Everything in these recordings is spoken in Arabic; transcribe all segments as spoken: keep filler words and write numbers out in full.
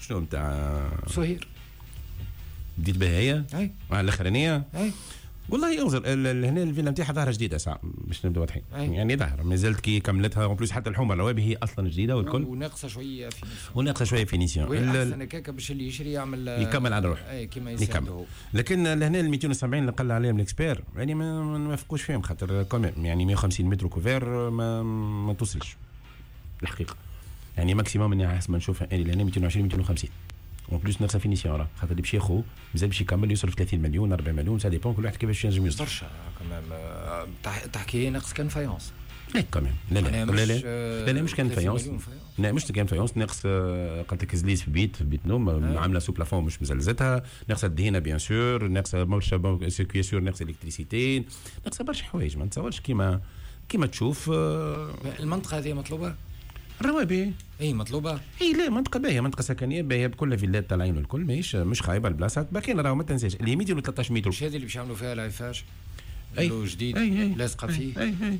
شنو نتاع سهير بديت بها هي اي الاخرانيه اي والله انظر هنا الفيلا نتاعها ظاهره جديده ساعه باش نبداو واضحين يعني ظاهره ما زالت كي كملتها اون بليس حتى الحومه الروابي هي اصلا جديده والكل وناقصه شويه فينيسيون وناقصه شويه فينيسيون احسن هكاك باش اللي يشري يعمل يكمل على روحه اي كيما يساعده. لكن لهنا ال مئتين وسبعين اللي قال عليهم الاكسبير يعني ما نوافقوش فيهم خاطر كوميم يعني مئة وخمسين متر كوفير ما ما توصلش الحقيقه يعني ماكسيموم اني حسب ما نشوفها اني لهنا مئتين وعشرين مئتين وخمسين اون بليس نفس فينيسيون راه خاطر اللي باش ياخذ مازال باش يكمل يصرف ثلاثين مليون أربعين مليون سا ديبون كل واحد كيفاش ينجم يصرف برشا كمان تحكي ناقص كان فايونس لا كمان لا لا لا لا لا لا مش كان فايونس لا مش كان فايونس ناقص قلت لك زليز في بيت في بيت نوم عامله سو بلافون مش مزلزتها ناقص الدهينه بيان سور ناقص برشا سيركوي سور ناقص الكتريسيتي ناقص برشا حوايج ما نتصورش كيما كيما تشوف المنطقه هذه مطلوبه الروابي اي مطلوبه اي لا منطقه باهيه منطقه سكنيه باهيه بكل فيلات طالعين والكل ماهيش مش خايبه البلاصات باقيين راهو ما تنساش اللي مئتين وثلاثة عشر متر مش هذه اللي باش يعملوا فيها العفاش اي جديد أي أي لازقه فيه اي اي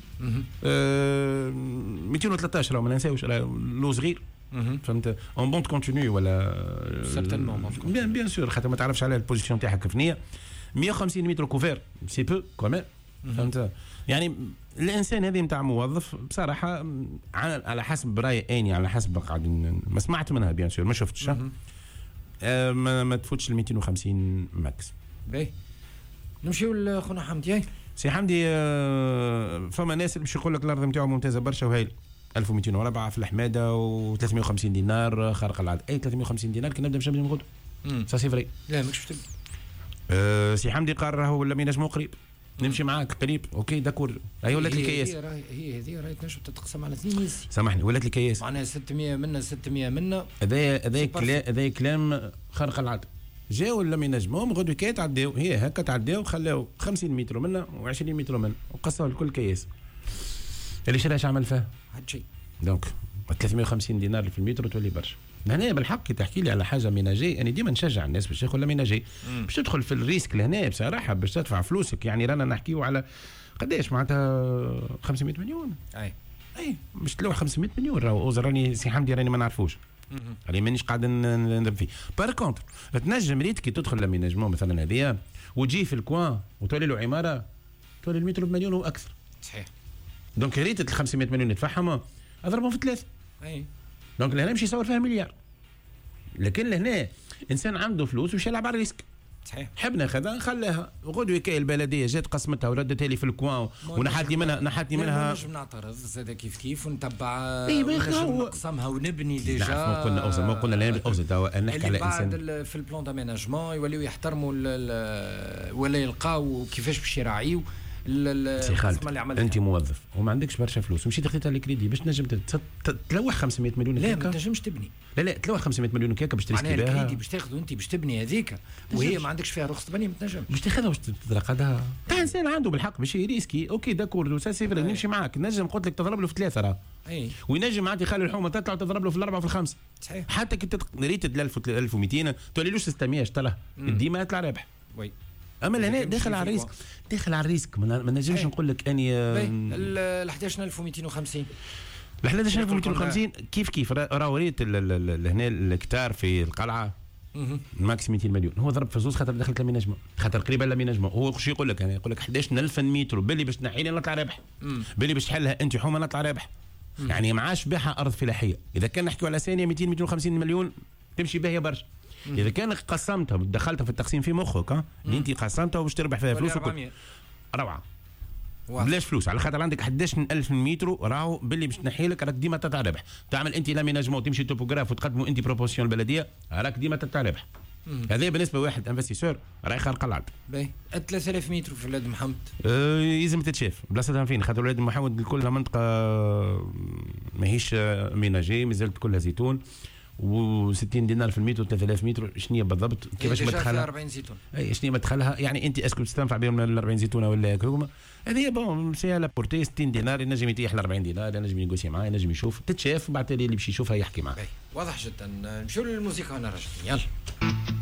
آه مئتين وثلاثة عشر راهو ما ننساوش لو صغير فهمت اون بونت كونتينيو ولا سيرتينمون بيان بيان سور خاطر ما تعرفش على البوزيسيون تاعها كيفنيه مئة وخمسين متر كوفير سي بو كوميم فهمت يعني الانسان هذه نتاع موظف بصراحه على حسب براي اني على حسب قاعدين ما سمعت منها بيان سور ما شفتش أه ما, ما تفوتش ال مئتين وخمسين ماكس. باهي نمشيو لخونا حمدي. سي حمدي أه فما ناس باش يقول لك الارض نتاعو ممتازه برشا وهايل ألف ومئتين وأربعة في الحماده وثلاثمئة وخمسين دينار خارق العاده اي ثلاثمئة وخمسين دينار كي نبدا باش نبدا نغدو سا سي فري. لا ماكش تبدا أه سي حمدي قال راهو ولا ما ينجمو قريب نمشي معاك قريب اوكي داكور هي ولات الكياس هي هذه راهي تنجم تتقسم على اثنين يزي سامحني ولات الكياس معناها ستمئة منا ستمئة منا هذا هذا كلام هذا كلام خارق العاده جاو ولا ما ينجموهم غدوه كي تعداو هي هكا تعداو خلاو خمسين متر منا وعشرين متر منا وقصوا الكل كياس اللي شراش عمل فيها حد شيء دونك ثلاثمئة وخمسين دينار في المتر تولي برشا. هنا بالحق كي تحكي لي على حاجه ميناجي انا ديما نشجع الناس باش ياخذ ميناجي باش تدخل في الريسك لهنا بصراحه باش تدفع فلوسك يعني رانا نحكيو على قداش معناتها خمسمئة مليون اي اي مش تلوح خمسمئة مليون راهو راني سي حمدي راني ما نعرفوش راني مانيش قاعد نضرب فيه. بار كونتر تنجم ريت كي تدخل لميناجمون مثلا هذيا وتجي في الكوان وتولي له عماره تولي المتر بمليون واكثر صحيح دونك ريت ال خمسمئة مليون ندفعهم اضربهم في ثلاثه اي دونك لهنا مش يصور فيها مليار لكن لهنا انسان عنده فلوس وش يلعب على الريسك صحيح حبنا خذا خلاها غدوه كاي البلديه جات قسمتها وردتها لي في الكوان ونحات لي منها نحات لي منها نجم نعترض زاد كيف كيف ونتبع اي نجم نقسمها ونبني ديجا ما قلنا اوزر ما قلنا لا اوزر نحكي على انسان في البلان داميناجمون يوليو يحترموا ولا يلقاو كيفاش باش يراعيو سي خالد انت موظف وما عندكش برشا فلوس ومشيت خديتها للكريدي باش تنجم تلوح خمسمئة مليون لا ما تنجمش تبني لا لا تلوح خمسمئة مليون كيكه باش تريسكي بها الكريدي باش تاخذ انت باش تبني هذيك وهي ما عندكش فيها رخصه بني ما تنجمش باش تاخذها باش تترقدها تاع انسان عنده بالحق باش يريسكي اوكي داكور سا سي فري نمشي معاك نجم قلت لك تضرب له في ثلاثه راه اي وينجم معناتها يخلي الحومه تطلع تضرب له في الاربعه وفي الخمسه صحيح حتى كي ريت ألف ومئتين تولي له ستمئة اشتراه ديما يطلع رابح وي اما هنا داخل على الريسك داخل على الريسك ما نجمش نقول لك اني ال أحد عشر ألف ومئتين وخمسين ال أحد عشر ألف ومئتين وخمسين كيف كيف راه وريت هنا الكتار في القلعه ماكس مئتين مليون هو ضرب فلوس خاطر دخلت لمي نجمه خاطر قريبه لمي نجمه هو شو يقول لك يعني يقول لك أحد عشر ألف متر باللي باش تنحي لي نطلع رابح باللي باش تحلها انت حومه نطلع رابح يعني معاش بيعها ارض فلاحيه اذا كان نحكيو على ثانيه مئتين مئتين وخمسين مليون تمشي باهيه برشا اذا كان قسمتها ودخلتها في التقسيم في مخك ها اللي انت قسمتها وباش تربح فيها فلوس وكل روعه بلاش فلوس على خاطر عندك أحد عشر ألف متر راهو باللي باش تنحي لك راك ديما تتع ربح تعمل انت لاميناجمون تمشي توبوغراف وتقدموا انت بروبوسيون البلديه راك ديما تتع ربح هذا بالنسبه لواحد انفستيسور راهي خارق العاده. باهي ثلاثة آلاف متر في ولاد محمد أه يلزم تتشاف بلاصتها فين خاطر ولاد محمد كلها منطقه ماهيش ميناجي مازالت كلها زيتون و60 دينار في المتر ثلاثة آلاف متر شنو بالضبط كيفاش مدخلها أربعين زيتون اي شنو مدخلها يعني انت اسكو تستنفع بهم ال أربعين زيتونه ولا هكا هذه بون سي لا بورتي ستين دينار ينجم يتيح ل أربعين دينار ينجم ينقوسي معاه ينجم يشوف تتشاف وبعد اللي باش يشوفها يحكي معاه. واضح جدا. نمشيو للموسيقى ونرجع يلا.